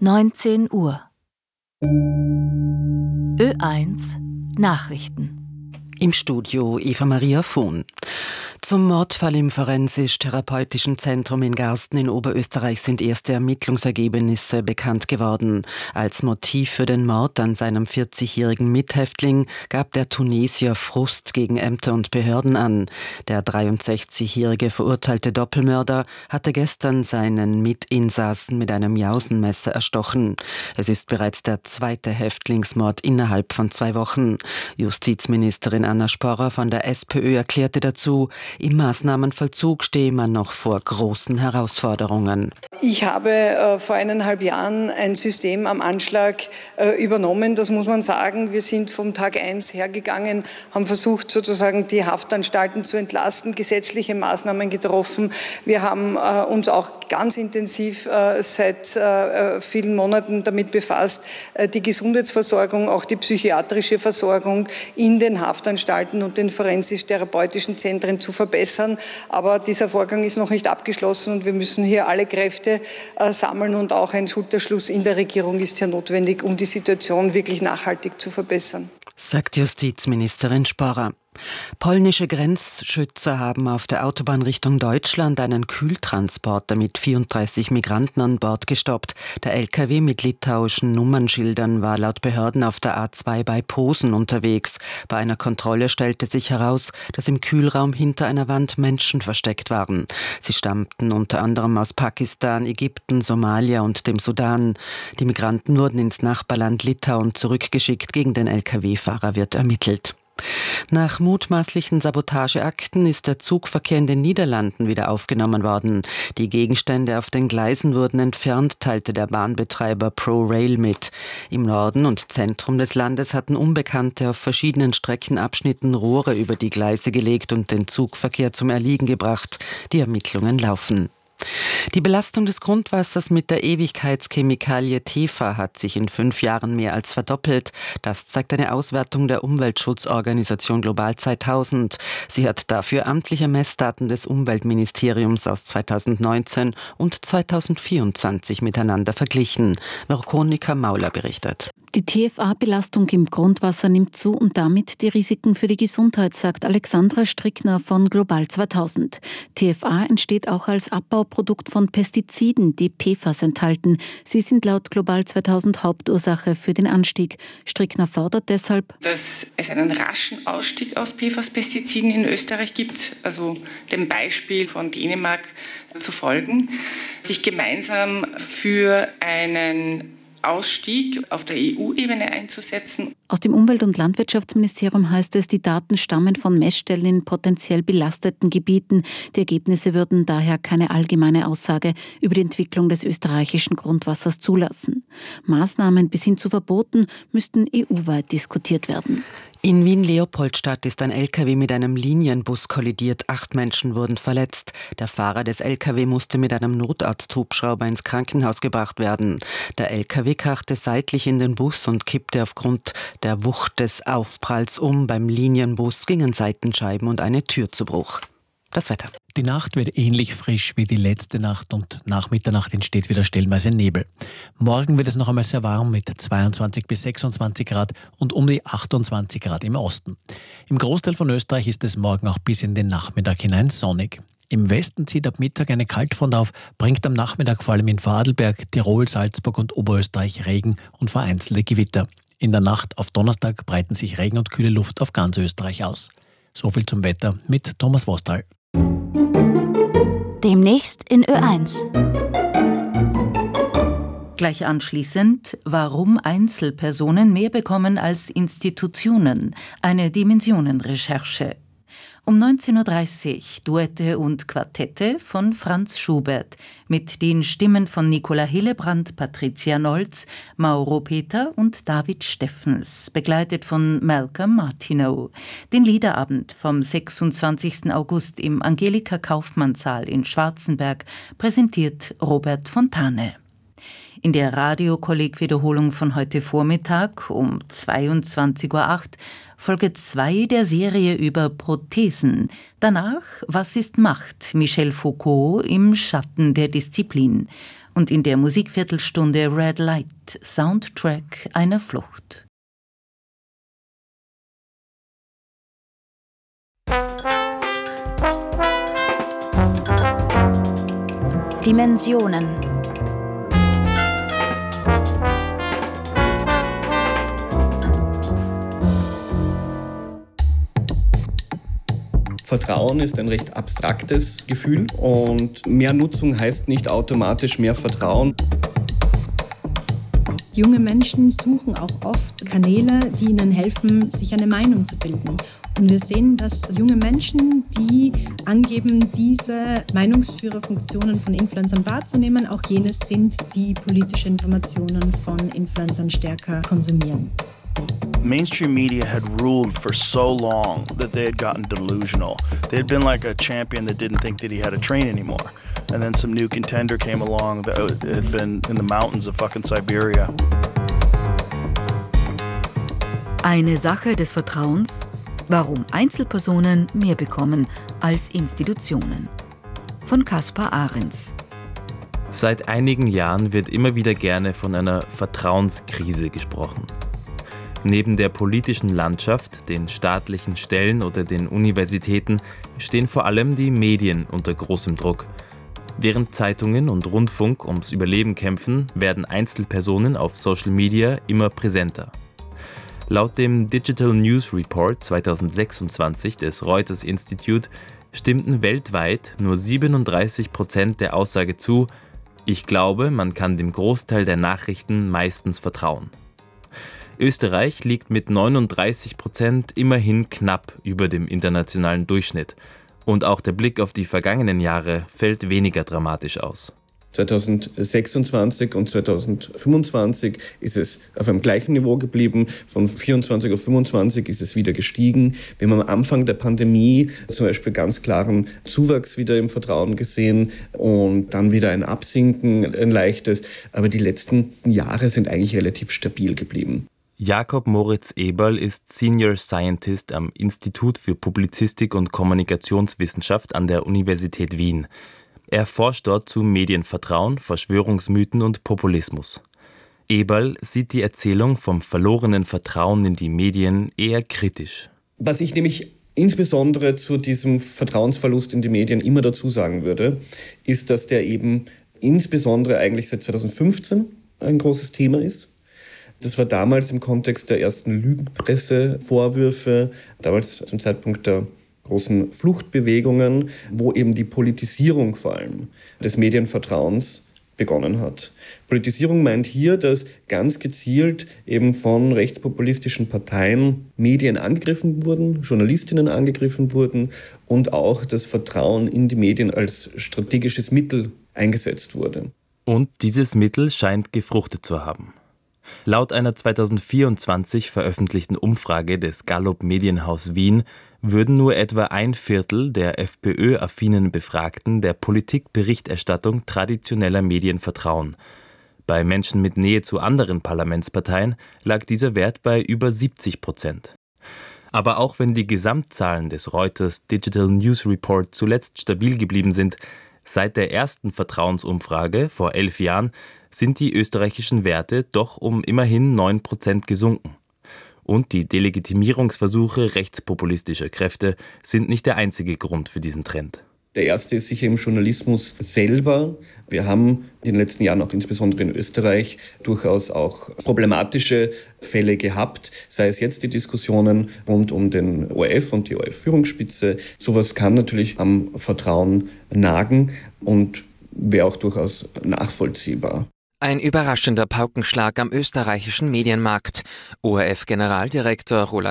19 Uhr. Ö1 Nachrichten. Im Studio Eva-Maria Vohn. Zum Mordfall im Forensisch-Therapeutischen Zentrum in Garsten in Oberösterreich sind erste Ermittlungsergebnisse bekannt geworden. Als Motiv für den Mord an seinem 40-jährigen Mithäftling gab der Tunesier Frust gegen Ämter und Behörden an. Der 63-jährige verurteilte Doppelmörder hatte gestern seinen Mitinsassen mit einem Jausenmesser erstochen. Es ist bereits der zweite Häftlingsmord innerhalb von 2 Wochen. Justizministerin Anna Sporrer von der SPÖ erklärte dazu, im Maßnahmenvollzug stehe man noch vor großen Herausforderungen. Ich habe vor 1,5 Jahren ein System am Anschlag übernommen, das muss man sagen. Wir sind vom Tag 1 hergegangen, haben versucht, sozusagen die Haftanstalten zu entlasten, gesetzliche Maßnahmen getroffen. Wir haben uns auch ganz intensiv seit vielen Monaten damit befasst, die Gesundheitsversorgung, auch die psychiatrische Versorgung in den Haftanstalten und den forensisch-therapeutischen Zentren zu verbessern. Aber dieser Vorgang ist noch nicht abgeschlossen und wir müssen hier alle Kräfte sammeln und auch ein Schulterschluss in der Regierung ist hier notwendig, um die Situation wirklich nachhaltig zu verbessern. Sagt Justizministerin Sporrer. Polnische Grenzschützer haben auf der Autobahn Richtung Deutschland einen Kühltransporter mit 34 Migranten an Bord gestoppt. Der LKW mit litauischen Nummernschildern war laut Behörden auf der A2 bei Posen unterwegs. Bei einer Kontrolle stellte sich heraus, dass im Kühlraum hinter einer Wand Menschen versteckt waren. Sie stammten unter anderem aus Pakistan, Ägypten, Somalia und dem Sudan. Die Migranten wurden ins Nachbarland Litauen zurückgeschickt. Gegen den LKW-Fahrer wird ermittelt. Nach mutmaßlichen Sabotageakten ist der Zugverkehr in den Niederlanden wieder aufgenommen worden. Die Gegenstände auf den Gleisen wurden entfernt, teilte der Bahnbetreiber ProRail mit. Im Norden und Zentrum des Landes hatten Unbekannte auf verschiedenen Streckenabschnitten Rohre über die Gleise gelegt und den Zugverkehr zum Erliegen gebracht. Die Ermittlungen laufen. Die Belastung des Grundwassers mit der Ewigkeitschemikalie TEFA hat sich in 5 Jahren mehr als verdoppelt. Das zeigt eine Auswertung der Umweltschutzorganisation Global 2000. Sie hat dafür amtliche Messdaten des Umweltministeriums aus 2019 und 2024 miteinander verglichen. Veronika Mauler berichtet. Die TFA-Belastung im Grundwasser nimmt zu und damit die Risiken für die Gesundheit, sagt Alexandra Strickner von Global 2000. TFA entsteht auch als Abbauprodukt von Pestiziden, die PFAS enthalten. Sie sind laut Global 2000 Hauptursache für den Anstieg. Strickner fordert deshalb, dass es einen raschen Ausstieg aus PFAS-Pestiziden in Österreich gibt, also dem Beispiel von Dänemark zu folgen, sich gemeinsam für einen Ausstieg auf der EU-Ebene einzusetzen. Aus dem Umwelt- und Landwirtschaftsministerium heißt es, die Daten stammen von Messstellen in potenziell belasteten Gebieten. Die Ergebnisse würden daher keine allgemeine Aussage über die Entwicklung des österreichischen Grundwassers zulassen. Maßnahmen bis hin zu Verboten müssten EU-weit diskutiert werden. In Wien-Leopoldstadt ist ein LKW mit einem Linienbus kollidiert. 8 Menschen wurden verletzt. Der Fahrer des LKW musste mit einem Notarzthubschrauber ins Krankenhaus gebracht werden. Der LKW krachte seitlich in den Bus und kippte aufgrund der Wucht des Aufpralls um. Beim Linienbus gingen Seitenscheiben und eine Tür zu Bruch. Das Wetter. Die Nacht wird ähnlich frisch wie die letzte Nacht und nach Mitternacht entsteht wieder stellenweise Nebel. Morgen wird es noch einmal sehr warm mit 22 bis 26 Grad und um die 28 Grad im Osten. Im Großteil von Österreich ist es morgen auch bis in den Nachmittag hinein sonnig. Im Westen zieht ab Mittag eine Kaltfront auf, bringt am Nachmittag vor allem in Vorarlberg, Tirol, Salzburg und Oberösterreich Regen und vereinzelte Gewitter. In der Nacht auf Donnerstag breiten sich Regen und kühle Luft auf ganz Österreich aus. Soviel zum Wetter mit Thomas Wostal. Demnächst in Ö1. Gleich anschließend, warum Einzelpersonen mehr bekommen als Institutionen, eine Dimensionenrecherche. Um 19.30 Uhr Duette und Quartette von Franz Schubert mit den Stimmen von Nicola Hillebrand, Patricia Nolz, Mauro Peter und David Steffens, begleitet von Malcolm Martineau. Den Liederabend vom 26. August im Angelika-Kaufmann-Saal in Schwarzenberg präsentiert Robert Fontane. In der Radiokolleg-Wiederholung von heute Vormittag um 22.08 Uhr Folge 2 der Serie über Prothesen. Danach Was ist Macht? Michel Foucault im Schatten der Disziplin. und in der Musikviertelstunde Red Light, Soundtrack einer Flucht. Dimensionen. Vertrauen ist ein recht abstraktes Gefühl und mehr Nutzung heißt nicht automatisch mehr Vertrauen. Junge Menschen suchen auch oft Kanäle, die ihnen helfen, sich eine Meinung zu bilden. Und wir sehen, dass junge Menschen, die angeben, diese Meinungsführerfunktionen von Influencern wahrzunehmen, auch jene sind, die politische Informationen von Influencern stärker konsumieren. Mainstream media had ruled for so long that they had gotten delusional. They had been like a champion that didn't think that he had a train anymore. And then some new contender came along that had been in the mountains of fucking Siberia. Eine Sache des Vertrauens, warum Einzelpersonen mehr bekommen als Institutionen. Von Kaspar Ahrens. Seit einigen Jahren wird immer wieder gerne von einer Vertrauenskrise gesprochen. Neben der politischen Landschaft, den staatlichen Stellen oder den Universitäten stehen vor allem die Medien unter großem Druck. Während Zeitungen und Rundfunk ums Überleben kämpfen, werden Einzelpersonen auf Social Media immer präsenter. Laut dem Digital News Report 2026 des Reuters Institute stimmten weltweit nur 37% der Aussage zu, ich glaube, man kann dem Großteil der Nachrichten meistens vertrauen. Österreich liegt mit 39% immerhin knapp über dem internationalen Durchschnitt. Und auch der Blick auf die vergangenen Jahre fällt weniger dramatisch aus. 2026 und 2025 ist es auf einem gleichen Niveau geblieben. Von 24 auf 25 ist es wieder gestiegen. Wir haben am Anfang der Pandemie zum Beispiel ganz klaren Zuwachs wieder im Vertrauen gesehen und dann wieder ein Absinken, ein leichtes. Aber die letzten Jahre sind eigentlich relativ stabil geblieben. Jakob Moritz Eberl ist Senior Scientist am Institut für Publizistik und Kommunikationswissenschaft an der Universität Wien. Er forscht dort zu Medienvertrauen, Verschwörungsmythen und Populismus. Eberl sieht die Erzählung vom verlorenen Vertrauen in die Medien eher kritisch. Was ich nämlich insbesondere zu diesem Vertrauensverlust in die Medien immer dazu sagen würde, ist, dass der eben insbesondere eigentlich seit 2015 ein großes Thema ist. Das war damals im Kontext der ersten Lügenpressevorwürfe, damals zum Zeitpunkt der großen Fluchtbewegungen, wo eben die Politisierung vor allem des Medienvertrauens begonnen hat. Politisierung meint hier, dass ganz gezielt eben von rechtspopulistischen Parteien Medien angegriffen wurden, Journalistinnen angegriffen wurden und auch das Vertrauen in die Medien als strategisches Mittel eingesetzt wurde. Und dieses Mittel scheint gefruchtet zu haben. Laut einer 2024 veröffentlichten Umfrage des Gallup Medienhaus Wien würden nur etwa 1/4 der FPÖ-affinen Befragten der Politikberichterstattung traditioneller Medien vertrauen. Bei Menschen mit Nähe zu anderen Parlamentsparteien lag dieser Wert bei über 70%. Aber auch wenn die Gesamtzahlen des Reuters Digital News Report zuletzt stabil geblieben sind, seit der ersten Vertrauensumfrage vor 11 Jahren sind die österreichischen Werte doch um immerhin 9% gesunken. Und die Delegitimierungsversuche rechtspopulistischer Kräfte sind nicht der einzige Grund für diesen Trend. Der erste ist sicher im Journalismus selber. Wir haben in den letzten Jahren auch insbesondere in Österreich durchaus auch problematische Fälle gehabt, sei es jetzt die Diskussionen rund um den ORF und die ORF-Führungsspitze. Sowas kann natürlich am Vertrauen nagen und wäre auch durchaus nachvollziehbar. Ein überraschender Paukenschlag am österreichischen Medienmarkt. ORF-Generaldirektor Roland